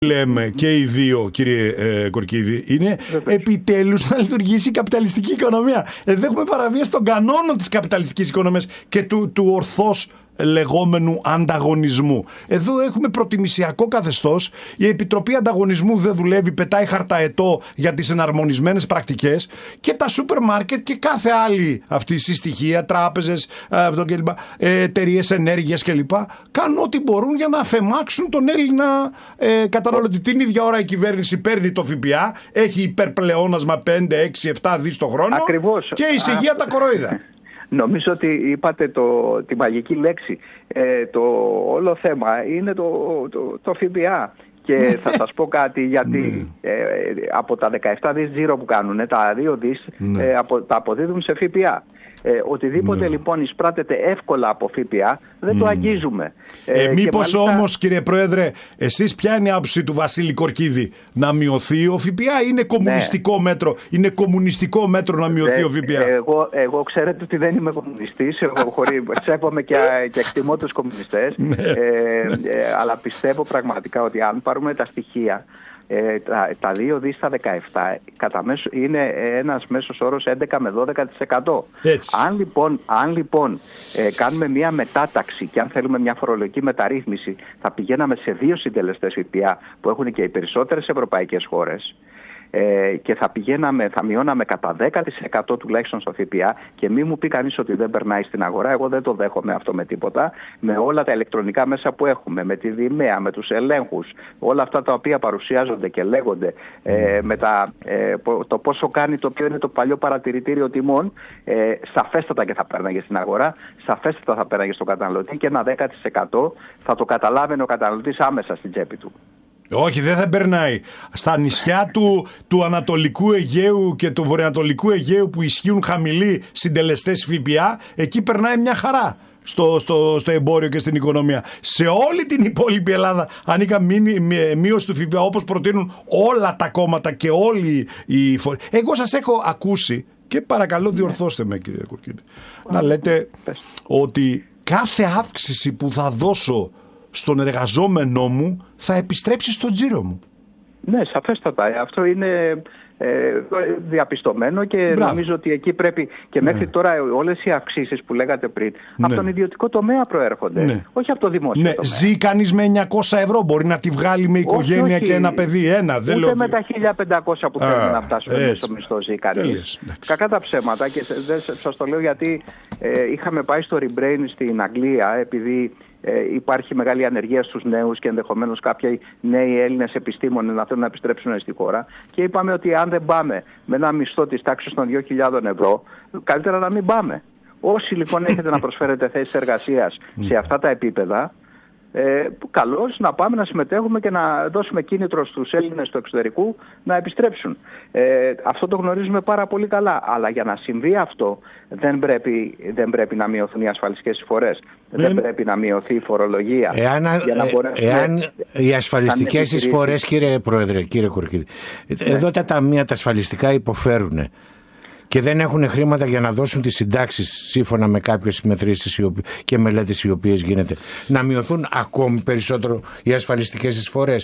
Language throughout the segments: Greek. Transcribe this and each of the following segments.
λέμε και οι δύο, κύριε Κορκίδη, είναι επιτέλους να λειτουργήσει η καπιταλιστική οικονομία. Εδώ έχουμε παραβίαση των κανόνων της καπιταλιστικής οικονομίας και του ορθώς λεγόμενου ανταγωνισμού. Εδώ έχουμε προτιμησιακό καθεστώς. Η Επιτροπή Ανταγωνισμού δεν δουλεύει, πετάει χαρταετό για τις εναρμονισμένες πρακτικές και τα σούπερ μάρκετ και κάθε άλλη αυτή συστοιχεία, τράπεζες, εταιρείες ενέργειας κλπ. Κάνουν ό,τι μπορούν για να αφαιμάξουν τον Έλληνα καταναλωτή. Την ίδια ώρα η κυβέρνηση παίρνει το ΦΠΑ, έχει υπερπλεόνασμα 5, 6, 7 δις το χρόνο. Ακριβώς. Και η εισηγεία τα κοροϊδά. Νομίζω ότι είπατε τη μαγική λέξη. Το όλο θέμα είναι το ΦΠΑ. Και θα σας πω κάτι, γιατί από τα 17 δις τζίρο που κάνουν, τα 2 δις τα αποδίδουν σε ΦΠΑ. Οτιδήποτε λοιπόν εισπράτεται εύκολα από ΦΠΑ δεν το αγγίζουμε. Μήπως όμως, κύριε Πρόεδρε, εσείς ποια είναι η άποψη του Βασίλη Κορκίδη? Να μειωθεί ο ΦΠΑ ή είναι κομμουνιστικό μέτρο? Είναι κομμουνιστικό μέτρο να μειωθεί ο ΦΠΑ? Εγώ ξέρετε ότι δεν είμαι κομμουνιστής. Σέβομαι και εκτιμώ τους κομμουνιστές. Αλλά πιστεύω πραγματικά ότι αν πάρουμε τα στοιχεία, τα 2 δις στα 17 κατά μέσο είναι ένας μέσος όρος 11 με 12%. Αν λοιπόν κάνουμε μια μετάταξη και αν θέλουμε μια φορολογική μεταρρύθμιση, θα πηγαίναμε σε 2 συντελεστές ΦΠΑ που έχουν και οι περισσότερες ευρωπαϊκές χώρες, και θα μειώναμε κατά 10% τουλάχιστον στο ΦΠΑ, και μη μου πει κανείς ότι δεν περνάει στην αγορά. Εγώ δεν το δέχομαι αυτό με τίποτα. Με όλα τα ηλεκτρονικά μέσα που έχουμε, με τη Δημαία, με τους ελέγχους, όλα αυτά τα οποία παρουσιάζονται και λέγονται, με το πόσο κάνει, το οποίο είναι το παλιό παρατηρητήριο τιμών, σαφέστατα και θα πέρναγε στην αγορά, σαφέστατα θα πέρναγε στον καταναλωτή, και ένα 10% θα το καταλάβαινε ο καταναλωτής άμεσα στην τσέπη του. Όχι, δεν θα περνάει. Στα νησιά του Ανατολικού Αιγαίου και του Βορειοανατολικού Αιγαίου που ισχύουν χαμηλοί συντελεστές ΦΠΑ, εκεί περνάει μια χαρά στο εμπόριο και στην οικονομία. Σε όλη την υπόλοιπη Ελλάδα, αν είχαμε μείωση του ΦΠΑ όπως προτείνουν όλα τα κόμματα και όλοι οι φορείς. Εγώ σας έχω ακούσει, και παρακαλώ διορθώστε με, κύριε Κορκίδη, να λέτε ότι κάθε αύξηση που θα δώσω στον εργαζόμενό μου θα επιστρέψει στο τζίρο μου. Ναι, σαφέστατα. Αυτό είναι διαπιστωμένο και νομίζω ότι εκεί πρέπει, και μέχρι τώρα όλες οι αυξήσεις που λέγατε πριν από τον ιδιωτικό τομέα προέρχονται, όχι από το δημόσιο τομέα. Ζει κανείς με 900 ευρώ, μπορεί να τη βγάλει με οικογένεια και ένα παιδί, ούτε με τα 1.500 που θέλουμε να φτάσουμε στο μισθό ζει κανείς. Κακά τα ψέματα, και σας το λέω γιατί είχαμε πάει στο Rebrain στην Αγγλία, επειδή υπάρχει μεγάλη ανεργία στους νέους και ενδεχομένως κάποιοι νέοι Έλληνες επιστήμονες να θέλουν να επιστρέψουν στη χώρα, και είπαμε ότι αν δεν πάμε με ένα μισθό της τάξης των 2.000 ευρώ, καλύτερα να μην πάμε. Όσοι λοιπόν έχετε να προσφέρετε θέσεις εργασίας σε αυτά τα επίπεδα, καλώς να πάμε να συμμετέχουμε και να δώσουμε κίνητρο στους Έλληνες του εξωτερικού να επιστρέψουν. Αυτό το γνωρίζουμε πάρα πολύ καλά. Αλλά για να συμβεί αυτό δεν πρέπει να μειωθούν οι ασφαλιστικές εισφορές. Δεν πρέπει να μειωθεί η φορολογία. Εάν οι ασφαλιστικές εισφορές, κύριε Πρόεδρε, κύριε Κορκίδη, εδώ τα ταμεία τα ασφαλιστικά υποφέρουν και δεν έχουν χρήματα για να δώσουν τις συντάξεις σύμφωνα με κάποιες μετρήσεις και μελέτες οι οποίες γίνεται, να μειωθούν ακόμη περισσότερο οι ασφαλιστικές εισφορές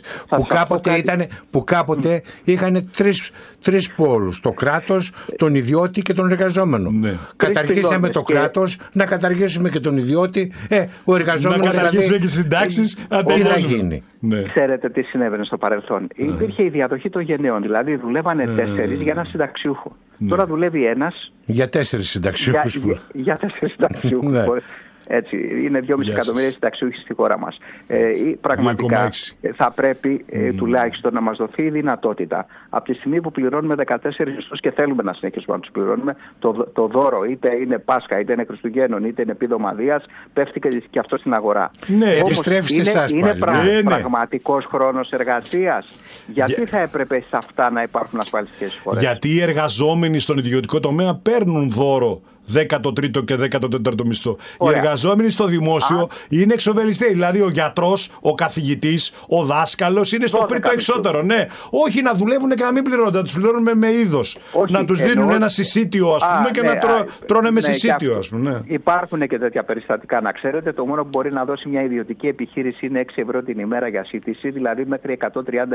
που κάποτε είχαν τρεις πόλους: το κράτος, τον ιδιώτη και τον εργαζόμενο. Καταργήσαμε το κράτος, να καταργήσουμε και τον ιδιώτη, ο εργαζόμενος να καταργήσουμε και τις συντάξεις, τι θα γίνει? Ξέρετε τι συνέβαινε στο παρελθόν? Υπήρχε η διαδοχή των γενναίων, δηλαδή δουλεύανε 4 για ένα συνταξιούχο. Τώρα δουλεύει ένας για 4 συνταξιούχους. Για 4 συνταξιούχους. Έτσι, είναι 2,5 εκατομμύρια συνταξιούχοι στη χώρα μας. Πραγματικά θα πρέπει τουλάχιστον να μας δοθεί η δυνατότητα, από τη στιγμή που πληρώνουμε 14 μισθούς και θέλουμε να συνεχίσουμε να τους πληρώνουμε, το δώρο, είτε είναι Πάσχα, είτε είναι Χριστουγέννων, είτε είναι επίδομα Δίας, πέφτει και αυτό στην αγορά. Επιστρέφει σε εσάς πάλι. Είναι πραγματικός χρόνος εργασίας. Γιατί θα έπρεπε σε αυτά να υπάρχουν ασφαλιστικές εισφορές? Γιατί οι εργαζόμενοι στον ιδιωτικό τομέα παίρνουν δώρο 13ο και 14ο μισθό. Οι εργαζόμενοι στο δημόσιο είναι εξοβελιστές. Δηλαδή ο γιατρός, ο καθηγητής, ο δάσκαλος είναι στο τρίτο εξώτερο. Ναι. Όχι να δουλεύουν και να μην πληρώνονται, να τους πληρώνουμε με είδος. Να τους δίνουν ένα συσίτιο, ας πούμε, και να τρώνε με συσίτιο, ας πούμε. Υπάρχουν και τέτοια περιστατικά, να ξέρετε. Το μόνο που μπορεί να δώσει μια ιδιωτική επιχείρηση είναι 6 ευρώ την ημέρα για σύντηση, δηλαδή μέχρι 130